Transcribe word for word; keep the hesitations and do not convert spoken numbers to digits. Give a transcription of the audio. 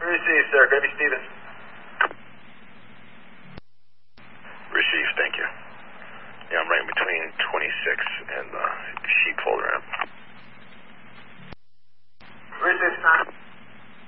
received, sir. Gravy Stevens. Received, thank you. Yeah, I'm right between twenty-six